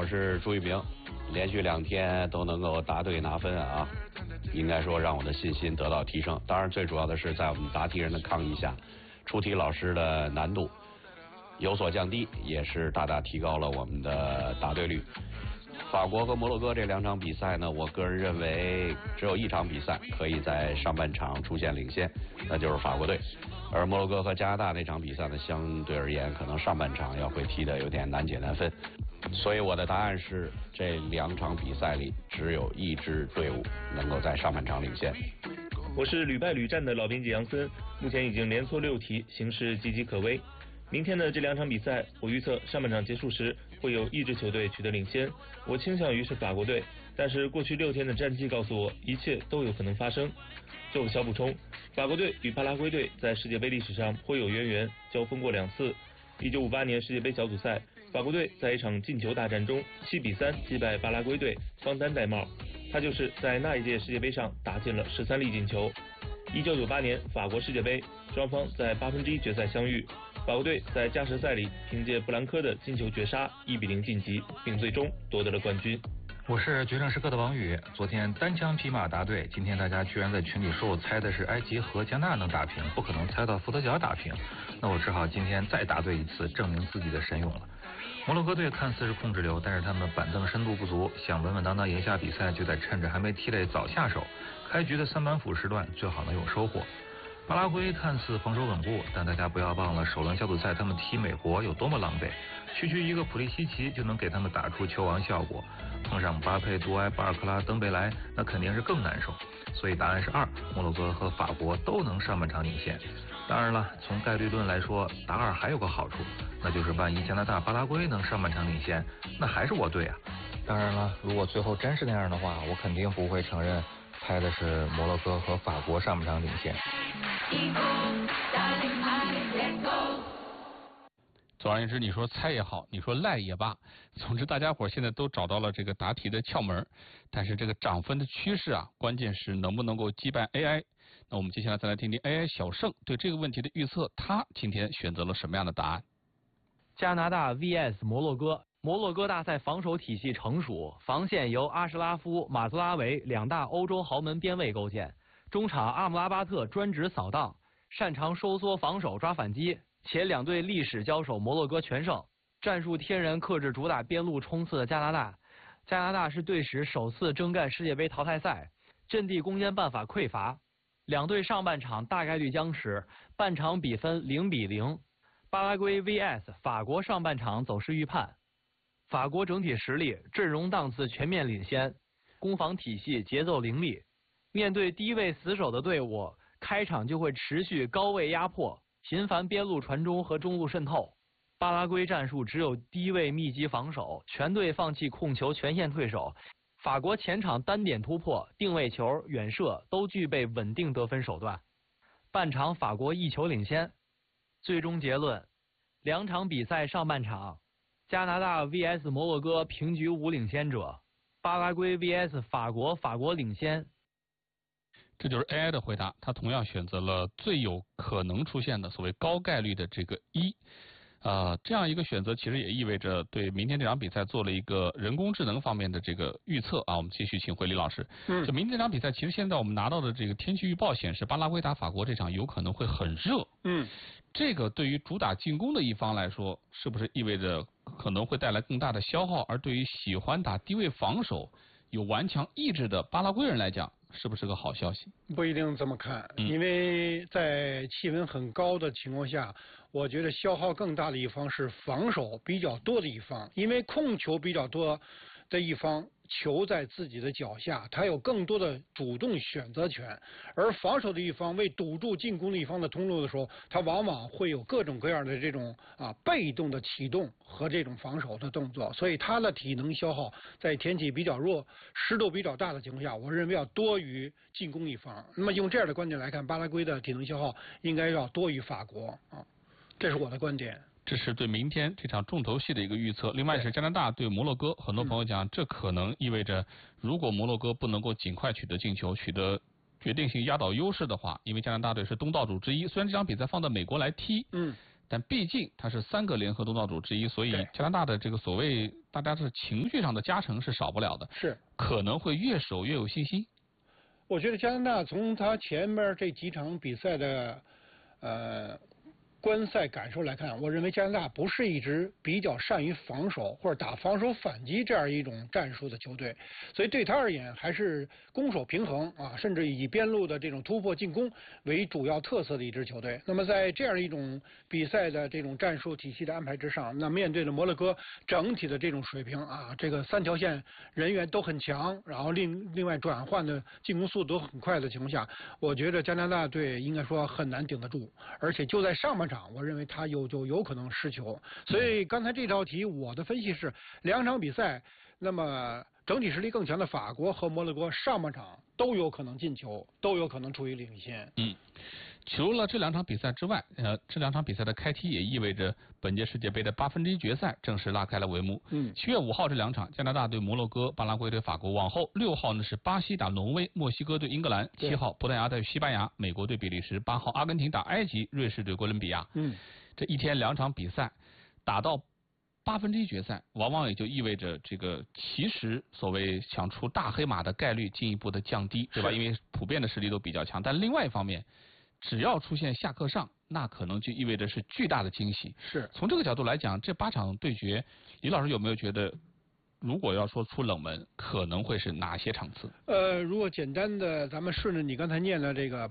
我是朱一鸣，连续2天都能够答对拿分啊，应该说让我的信心得到提升。当然，最主要的是在我们答题人的抗议下，出题老师的难度有所降低，也是大大提高了我们的答对率。法国和摩洛哥这2场比赛呢，我个人认为只有1场比赛可以在上半场出现领先，那就是法国队。而摩洛哥和加拿大那场比赛呢，相对而言可能上半场要会踢得有点难解难分，所以我的答案是这2场比赛里只有1支队伍能够在上半场领先。 我是屡败屡战的老编辑杨森，目前已经连错6题，形势岌岌可危。明天的这2场比赛，我预测上半场结束时会有1支球队取得领先，我倾向于是法国队，但是过去6天的战绩告诉我，一切都有可能发生。做个小补充，法国队与巴拉圭队在世界杯历史上颇有渊源，交锋过2次。1958年世界杯小组赛，法国队在一场进球大战中7-3击败巴拉圭队，方丹戴帽，他就是在那一届世界杯上打进了13粒进球。1998年法国世界杯，双方在1/8决赛相遇，法国队在加时赛里凭借布兰科的进球绝杀1-0晋级，并最终夺得了冠军。 我是决胜时刻的王宇，昨天单枪匹马答对，今天大家居然在群里说我猜的是埃及和加纳能打平，不可能猜到伏特角打平，那我只好今天再答对1次，证明自己的神勇了。摩洛哥队看似是控制流，但是他们板凳深度不足，想稳稳当当赢下比赛，就得趁着还没踢累早下手，开局的3板斧时段最好能有收获。巴拉圭看似防守稳固，但大家不要忘了首轮小组赛他们踢美国有多么狼狈，区一个普利西奇就能给他们打出球王效果，碰上巴佩、杜埃、巴尔克拉、登贝莱，那肯定是更难受。所以答案是2，摩洛哥和法国都能上半场领先。当然了，从概率论来说，答2还有个好处，那就是万一加拿大、巴拉圭能上半场领先，那还是我对啊。当然了，如果最后真是那样的话，我肯定不会承认猜的是摩洛哥和法国上半场领先。 总而言之，你说猜也好，你说赖也罢，总之大家伙现在都找到了这个答题的窍门，但是这个涨分的趋势啊，关键是能不能够击败 AI。那我们接下来再来听听 AI 小盛对这个问题的预测，他今天选择了什么样的答案？ 加拿大 vs 摩洛哥。摩洛哥大赛防守体系成熟，防线由阿什拉夫、马兹拉维2大欧洲豪门边卫构建，中场阿姆拉巴特专职扫荡，擅长收缩防守抓反击，且2队历史交手摩洛哥全胜，战术天然克制主打边路冲刺的加拿大。加拿大是队史首次征战世界杯淘汰赛，阵地攻坚办法匮乏，2队上半场大概率僵持，半场比分0-0。巴拉圭 vs 法国上半场走势预判，法国整体实力、阵容档次全面领先，攻防体系节奏凌厉。面对低位死守的队伍，开场就会持续高位压迫，频繁边路传中和中路渗透。巴拉圭战术只有低位密集防守，全队放弃控球，全线退守。法国前场单点突破、定位球、远射都具备稳定得分手段。半场法国1球领先。最终结论：2场比赛上半场，加拿大 vs 摩洛哥平局无领先者，巴拉圭 vs 法国，法国领先。 这就是 AI 的回答，他同样选择了最有可能出现的所谓高概率的这个1。这样一个选择其实也意味着对明天这场比赛做了一个人工智能方面的这个预测啊。我们继续请回李老师。就明天这场比赛，其实现在我们拿到的这个天气预报显示，巴拉圭打法国这场有可能会很热。这个对于主打进攻的一方来说，是不是意味着可能会带来更大的消耗？而对于喜欢打低位防守、有顽强意志的巴拉圭人来讲，是不是个好消息？ 不一定这么看，因为在气温很高的情况下，我觉得消耗更大的一方是防守比较多的一方，因为控球比较多的一方，球在自己的脚下，他有更多的主动选择权，而防守的一方为堵住进攻的一方的通路的时候，他往往会有各种各样的这种被动的启动和这种防守的动作，所以他的体能消耗在天气比较弱、湿度比较大的情况下，我认为要多于进攻一方。那么用这样的观点来看，巴拉圭的体能消耗应该要多于法国这是我的观点。 这是对明天这场重头戏的一个预测。另外是加拿大对摩洛哥，很多朋友讲，这可能意味着，如果摩洛哥不能够尽快取得进球，取得决定性压倒优势的话，因为加拿大队是东道主之一，虽然这场比赛放到美国来踢， 但毕竟它是3个联合东道主之一，所以加拿大的这个所谓大家是情绪上的加成是少不了的， 是可能会越守越有信心。 我觉得加拿大从他前面这几场比赛的观赛感受来看，我认为加拿大不是一支比较善于防守或者打防守反击这样一种战术的球队，所以对他而言还是攻守平衡啊，甚至以边路的这种突破进攻为主要特色的一支球队。那么在这样一种比赛的这种战术体系的安排之上，那面对着摩洛哥整体的这种水平啊，这个3条线人员都很强，然后另外转换的进攻速度都很快的情况下，我觉得加拿大队应该说很难顶得住，而且就在上半场。我认为他有可能失球，所以刚才这道题我的分析是2场比赛，那么整体实力更强的法国和摩洛哥上半场都有可能进球，都有可能处于领先。 除了这2场比赛之外，这2场比赛的开踢也意味着本届世界杯的1/8决赛正式拉开了帷幕。7月5号这2场，加拿大对摩洛哥，巴拉圭对法国。往后6号呢是巴西打挪威，墨西哥对英格兰。7号葡萄牙对西班牙，美国对比利时。8号阿根廷打埃及，瑞士对哥伦比亚。这一天2场比赛打到1/8决赛，往往也就意味着这个其实所谓想出大黑马的概率进一步的降低，对吧？因为普遍的实力都比较强。但另外一方面，只要出现下课上，那可能就意味着是巨大的惊喜。 是从这个角度来讲，这8场对决，李老师有没有觉得，如果要说出冷门，可能会是哪些场次？ 如果简单的咱们顺着你刚才念的这个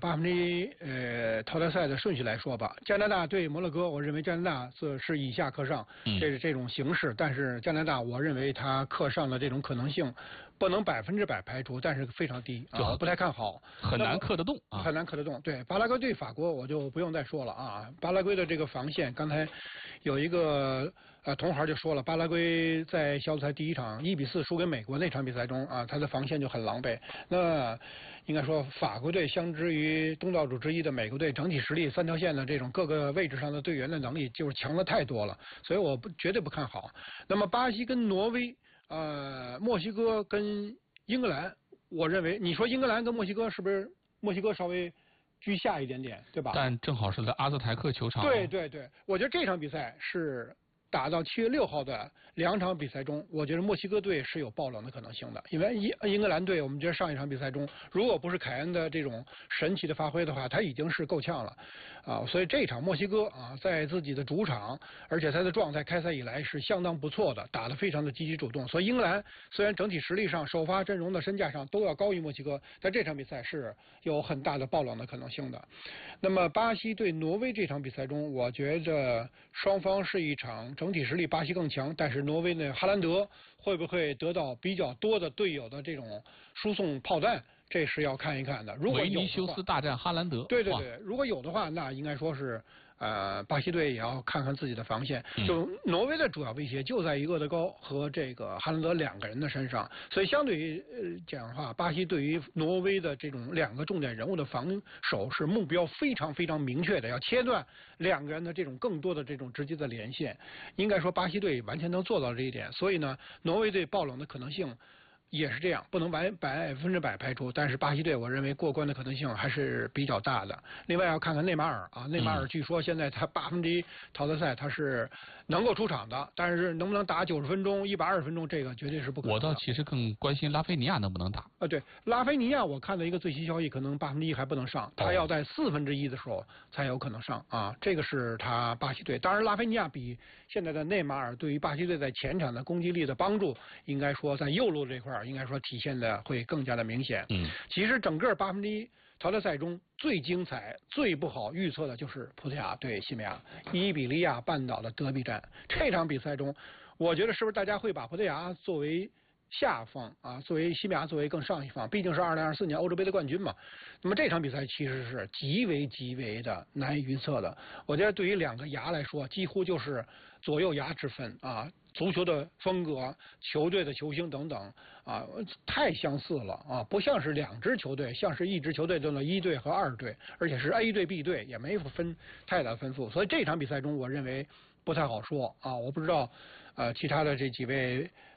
1/8淘汰赛的顺序来说吧，加拿大对摩洛哥，我认为加拿大是以下克上，这是这种形式，但是加拿大我认为他克上的这种可能性不能100%排除，但是非常低啊，不太看好， 很难克得动啊， 很难克得动。对，巴拉圭对法国我就不用再说了啊，巴拉圭的这个防线，刚才有一个同行就说了，巴拉圭在小组赛第1场1-4输给美国那场比赛中啊，他的防线就很狼狈。那应该说法国队相之于东道主之一的美国队，整体实力3条线的这种各个位置上的队员的能力就是强的太多了，所以我绝对不看好。那么巴西跟挪威。墨西哥跟英格兰，我认为你说英格兰跟墨西哥是不是墨西哥稍微居下一点点，对吧？ 但正好是在阿兹台克球场。 对，我觉得这场比赛是打到7月6号的2场比赛中，我觉得墨西哥队是有爆冷的可能性的，因为英格兰队，我们觉得上一场比赛中，如果不是凯恩的这种神奇的发挥的话，他已经是够呛了啊，所以这场墨西哥啊，在自己的主场，而且他的状态开赛以来是相当不错的，打得非常的积极主动，所以英格兰虽然整体实力上、首发阵容的身价上都要高于墨西哥，但这场比赛是有很大的爆冷的可能性的。那么巴西对挪威这场比赛中，我觉得双方是一场整体实力巴西更强，但是挪威呢，哈兰德会不会得到比较多的队友的这种输送炮弹，这是要看一看的。如果有的话， 维尼修斯大战哈兰德。 对，如果有的话，那应该说是巴西队也要看看自己的防线。就挪威的主要威胁就在于厄德高和这个哈兰德2个人的身上，所以相对于讲的话，巴西对于挪威的这种2个重点人物的防守是目标非常非常明确的，要切断2个人的这种更多的这种直接的连线。应该说巴西队完全能做到这一点，所以呢，挪威队爆冷的可能性也是这样，不能100%排除，但是巴西队我认为过关的可能性还是比较大的。另外要看看内马尔啊，内马尔据说现在他1/8淘汰赛他是能够出场的，但是能不能打90分钟、120分钟，这个绝对是不可能的。 我倒其实更关心拉菲尼亚能不能打。 对，拉菲尼亚我看到一个最新消息，可能1/8还不能上，他要在1/4的时候才有可能上啊，这个是他巴西队。当然，拉菲尼亚比现在的内马尔对于巴西队在前场的攻击力的帮助，应该说在右路这块应该说体现的会更加的明显。其实整个1/8淘汰赛中最精彩、最不好预测的就是葡萄牙对西班牙伊比利亚半岛的德比战。这场比赛中，我觉得是不是大家会把葡萄牙作为下放啊，作为西班牙作为更上一方，毕竟是2024年欧洲杯的冠军嘛。那么这场比赛其实是极为的难以预测的。我觉得对于2个牙来说，几乎就是左右牙之分啊。足球的风格、球队的球星等等啊，太相似了啊，不像是2支球队，像是一支球队中的1队和2队，而且是 A 队 B 队，也没有分太大分数，所以这场比赛中，我认为不太好说啊，我不知道其他的这几位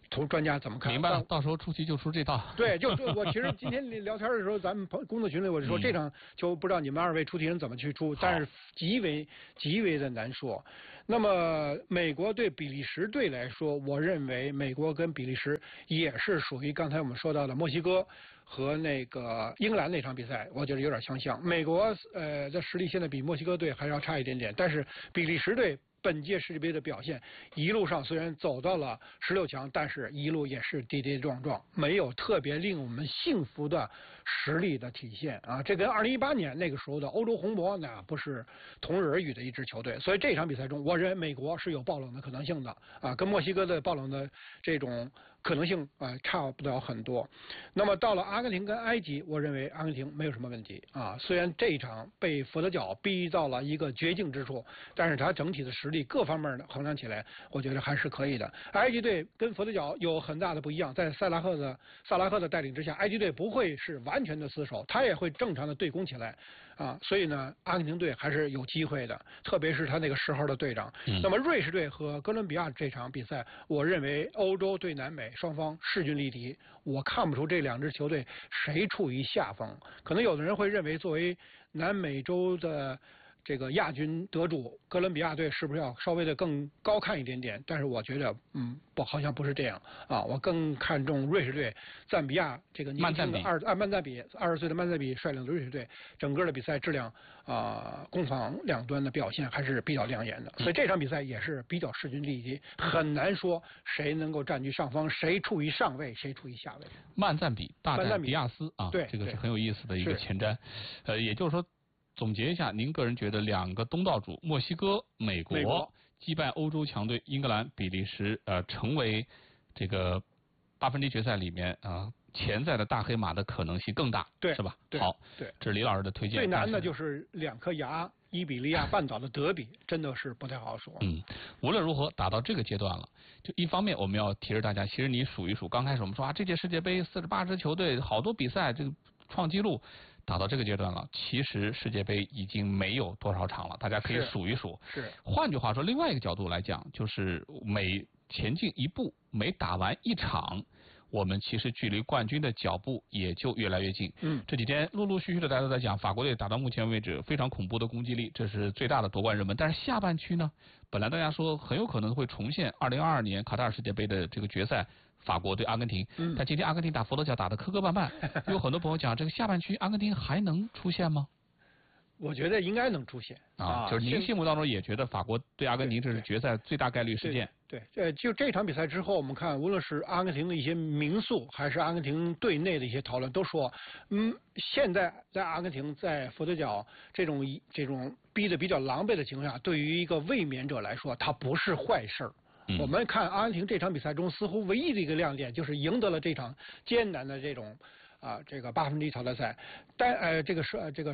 专家怎么看？ 明白了，到时候出题就出这道。 对，就我其实今天聊天的时候，咱们工作群里我就说这场球不知道你们2位出题人怎么去出，但是极为的难说。那么美国对比利时队来说，我认为美国跟比利时也是属于刚才我们说到的墨西哥和那个英格兰那场比赛，我觉得有点相像。美国的实力现在比墨西哥队还要差一点点，但是比利时队本届世界杯的表现，一路上虽然走到了16强，但是一路也是跌跌撞撞，没有特别令我们幸福的实力的体现啊！这跟2018年那个时候的欧洲红魔那不是同日而语的一支球队。所以这场比赛中，我认为美国是有爆冷的可能性的啊，跟墨西哥的爆冷的这种可能性差不了很多。那么到了阿根廷跟埃及，我认为阿根廷没有什么问题啊。虽然这一场被佛得角逼到了一个绝境之处，但是他整体的实力各方面的衡量起来，我觉得还是可以的。埃及队跟佛得角有很大的不一样，在萨拉赫的带领之下，埃及队不会是完全的死守，他也会正常的对攻起来啊。所以呢，阿根廷队还是有机会的，特别是他那个10号的队长。那么瑞士队和哥伦比亚这场比赛，我认为欧洲对南美双方势均力敌，我看不出这2支球队谁处于下风。可能有的人会认为，作为南美洲的这个亚军得主，哥伦比亚队是不是要稍微的更高看一点点？但是我觉得，好像不是这样啊。我更看重瑞士队，赞比亚这个年轻的曼赞比20岁的曼赞比率领的瑞士队，整个的比赛质量攻防两端的表现还是比较亮眼的。所以这场比赛也是比较势均力敌，很难说谁能够占据上风，谁处于上位，谁处于下位。 曼赞比大战迪亚斯啊， 对， 这个是很有意思的一个前瞻。也就是说，总结一下，您个人觉得2个东道主墨西哥、美国击败欧洲强队英格兰、比利时，成为这个8分之一决赛里面潜在的大黑马的可能性更大， 对， 是吧？ 对， 好， 对， 这是李老师的推荐。 最难的就是2颗牙，伊比利亚半岛的德比，真的是不太好说。 无论如何打到这个阶段了，就一方面我们要提示大家，其实你数一数，刚开始我们说这届世界杯48支球队，好多比赛这个创纪录。打到这个阶段了，其实世界杯已经没有多少场了，大家可以数一数。 是。 换句话说，另外一个角度来讲，就是每前进一步，每打完一场，我们其实距离冠军的脚步也就越来越近。这几天陆陆续续的大家都在讲，法国队打到目前为止非常恐怖的攻击力，这是最大的夺冠热门。但是下半区呢，本来大家说很有可能会重现2022年卡塔尔世界杯的这个决赛。法国对阿根廷，但今天阿根廷打佛得角打得磕磕绊绊，有很多朋友讲这个下半区阿根廷还能出现吗？ 我觉得应该能出现就是您心目当中也觉得法国对阿根廷这是决赛最大概率事件。 对，就这场比赛之后，我们看无论是阿根廷的一些民宿，还是阿根廷队内的一些讨论，都说，现在在阿根廷在佛得角这种逼得比较狼狈的情况下，对于一个卫冕者来说，它不是坏事儿。我们看阿根廷这场比赛中，似乎唯一的一个亮点就是赢得了这场艰难的这种这个8分之一淘汰赛，这个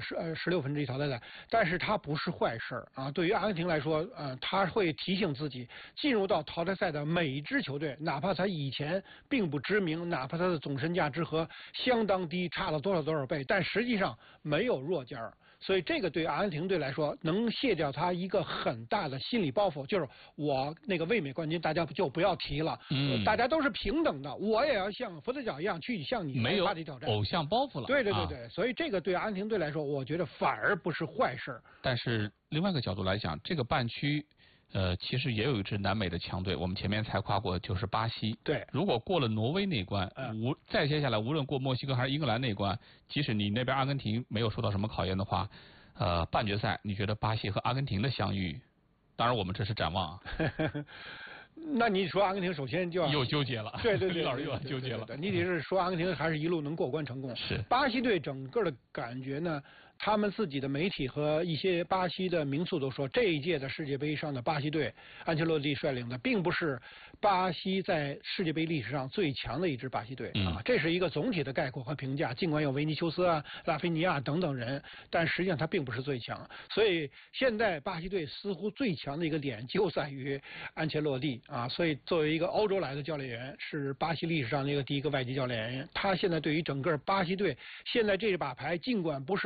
16分之一淘汰赛，但是它不是坏事啊。对于阿根廷来说，他会提醒自己，进入到淘汰赛的每一支球队，哪怕他以前并不知名，哪怕他的总身价值和相当低，差了多少倍，但实际上没有弱家。所以这个对阿根廷队来说，能卸掉他一个很大的心理包袱，就是我那个卫冕冠军大家就不要提了，大家都是平等的，我也要像佛得角一样去向你来发起挑战， 偶像包袱了。 对，所以这个对阿根廷队来说，我觉得反而不是坏事。 但是另外一个角度来讲，这个半区。其实也有一支南美的强队，我们前面才夸过，就是巴西。 对， 如果过了挪威那关，再接下来无论过墨西哥还是英格兰那关，即使你那边阿根廷没有受到什么考验的话，半决赛你觉得巴西和阿根廷的相遇，当然我们这是展望啊。 那你说阿根廷首先就要又纠结了， 对， 李老师又要纠结了。 你得是说阿根廷还是一路能过关成功？ 是。 巴西队整个的感觉呢，他们自己的媒体和一些巴西的名宿都说，这一届的世界杯上的巴西队，安切洛蒂率领的，并不是巴西在世界杯历史上最强的一支巴西队啊。这是一个总体的概括和评价。尽管有维尼修斯拉菲尼亚等等人，但实际上他并不是最强。所以现在巴西队似乎最强的一个点就在于安切洛蒂啊。所以作为一个欧洲来的教练员，是巴西历史上的一个第一个外籍教练员，他现在对于整个巴西队现在这把牌，尽管不是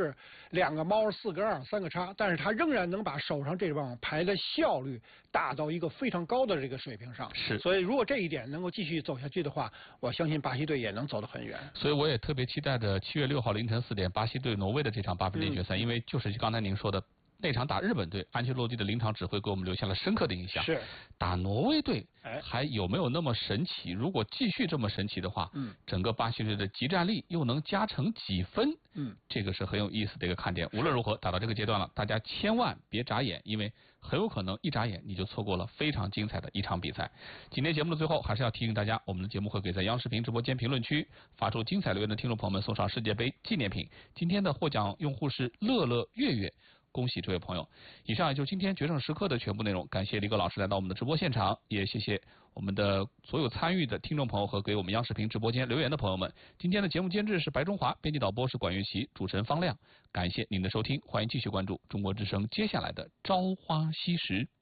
2个猫4个2 3个叉，但是他仍然能把手上这帮牌的效率打到一个非常高的这个水平上。 是， 所以如果这一点能够继续走下去的话，我相信巴西队也能走得很远。 所以我也特别期待着7月6号凌晨4点巴西对挪威的这场8比0决赛，因为就是刚才您说的。那场打日本队，安切洛蒂的临场指挥给我们留下了深刻的印象。 是打挪威队，还有没有那么神奇？如果继续这么神奇的话，整个巴西队的集战力又能加成几分？这个是很有意思的一个看点。无论如何，打到这个阶段了，大家千万别眨眼，因为很有可能一眨眼你就错过了非常精彩的一场比赛。今天节目的最后，还是要提醒大家，我们的节目会给在央视频直播间评论区发出精彩留言的听众朋友们送上世界杯纪念品。今天的获奖用户是乐乐月月。恭喜这位朋友！以上也就是今天决胜时刻的全部内容。感谢李戈老师来到我们的直播现场，也谢谢我们的所有参与的听众朋友和给我们央视频直播间留言的朋友们。今天的节目监制是白中华，编辑导播是管乐琪，主持人方亮。感谢您的收听，欢迎继续关注中国之声接下来的朝花夕拾。